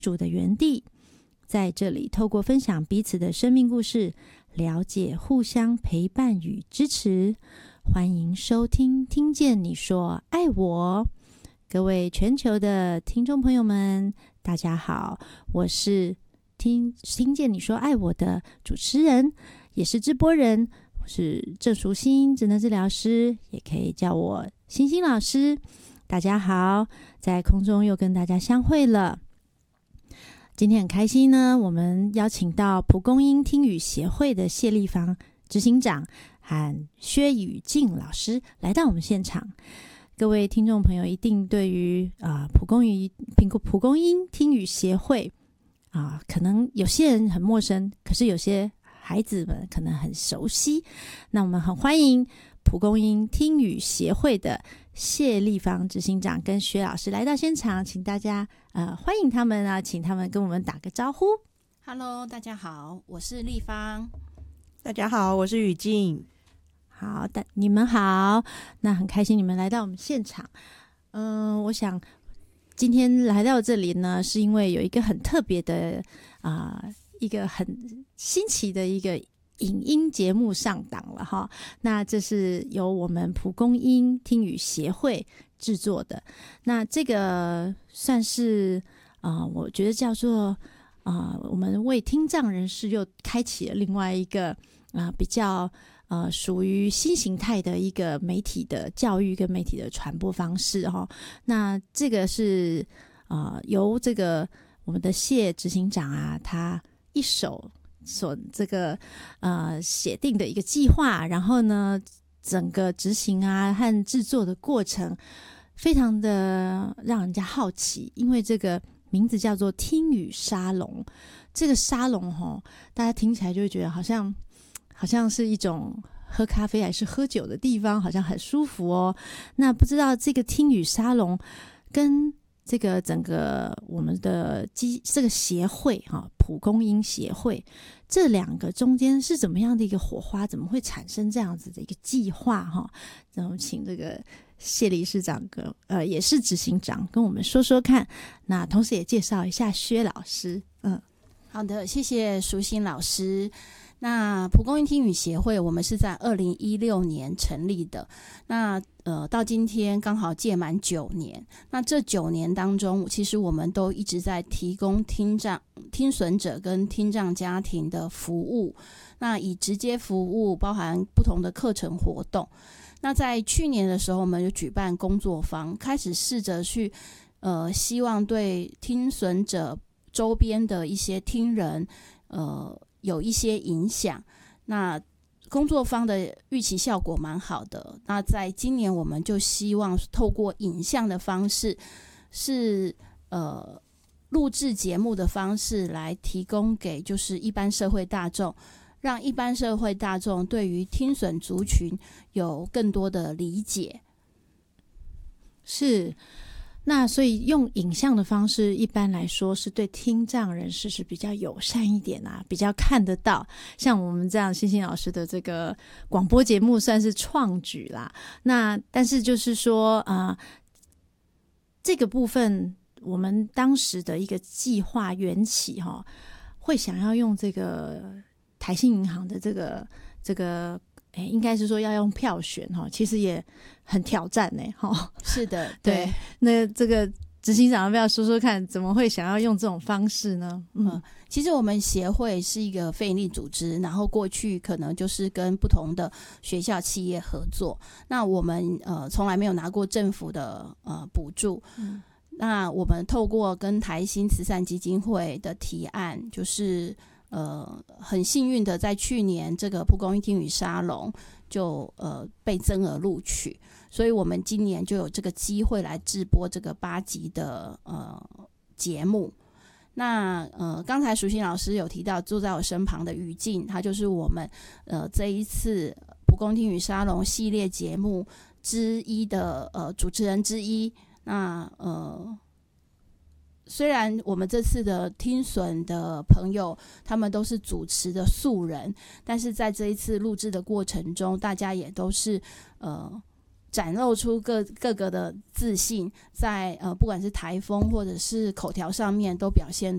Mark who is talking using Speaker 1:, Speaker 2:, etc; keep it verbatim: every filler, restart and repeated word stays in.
Speaker 1: 主的园地，在这里透过分享彼此的生命故事，了解互相陪伴与支持。欢迎收听听见你说爱我。各位全球的听众朋友们，大家好，我是听听见你说爱我的主持人，也是直播人，我是郑淑馨职能治疗师，也可以叫我星星老师。大家好，在空中又跟大家相会了。今天很开心呢，我们邀请到蒲公英听语协会的谢丽芳执行长和薛宇静老师来到我们现场。各位听众朋友一定对于啊、呃、蒲公英蒲公英听语协会啊、呃，可能有些人很陌生，可是有些孩子们可能很熟悉。那我们很欢迎蒲公英听语协会的谢丽芳执行长跟薛老师来到现场，请大家呃欢迎他们啊，请他们跟我们打个招呼。
Speaker 2: Hello， 大家好，我是丽芳。
Speaker 3: 大家好，我是宇静。
Speaker 1: 好的，你们好，那很开心你们来到我们现场。嗯、呃，我想今天来到这里呢，是因为有一个很特别的啊、呃，一个很新奇的一个影音节目上档了哈。那这是由我们蒲公英听语协会制作的。那这个算是啊、呃，我觉得叫做啊、呃，我们为听障人士又开启了另外一个啊、呃、比较。呃，属于新形态的一个媒体的教育跟媒体的传播方式哈、哦。那这个是呃由这个我们的谢执行长啊，他一手所这个呃写定的一个计划，然后呢，整个执行啊和制作的过程非常的让人家好奇，因为这个名字叫做听语沙龙。这个沙龙哈、哦，大家听起来就会觉得好像。好像是一种喝咖啡还是喝酒的地方，好像很舒服哦。那不知道这个听语沙龙跟这个整个我们的基这个协会哈，蒲公英协会这两个中间是怎么样的一个火花？怎么会产生这样子的一个计划哈？然后请这个谢理事长跟呃也是执行长跟我们说说看。那同时也介绍一下薛老师。嗯，
Speaker 2: 好的，谢谢淑馨老师。那蒲公英听语协会，我们是在二零一六年成立的。那呃，到今天刚好届满九年。那这九年当中，其实我们都一直在提供听障、听损者跟听障家庭的服务。那以直接服务，包含不同的课程活动。那在去年的时候，我们就举办工作坊，开始试着去呃，希望对听损者周边的一些听人，呃。有一些影响，那工作坊的预期效果蛮好的。那在今年，我们就希望透过影像的方式，是呃录制节目的方式来提供给就是一般社会大众，让一般社会大众对于听损族群有更多的理解。
Speaker 1: 是。那所以用影像的方式，一般来说是对听障人士是比较友善一点啊，比较看得到。像我们这样星星老师的这个广播节目算是创举啦。那但是就是说啊、呃，这个部分我们当时的一个计划缘起哈、哦，会想要用这个台新银行的这个这个。欸、应该是说要用票选哈，其实也很挑战呢哈。
Speaker 2: 是的，
Speaker 1: 对。对，那这个执行长要不要说说看，怎么会想要用这种方式呢？嗯，
Speaker 2: 嗯其实我们协会是一个非营利组织，然后过去可能就是跟不同的学校企业合作。那我们呃从来没有拿过政府的呃补助。嗯，那我们透过跟台新慈善基金会的提案，就是。呃，很幸运的，在去年这个蒲公英听语沙龙就呃被增额录取，所以我们今年就有这个机会来制播这个八集的呃节目。那呃，刚才淑馨老师有提到坐在我身旁的宇静，他就是我们呃这一次蒲公英听语沙龙系列节目之一的呃主持人之一。那呃。虽然我们这次的听损的朋友他们都是主持的素人，但是在这一次录制的过程中，大家也都是呃展露出各各个的自信，在呃不管是台风或者是口条上面都表现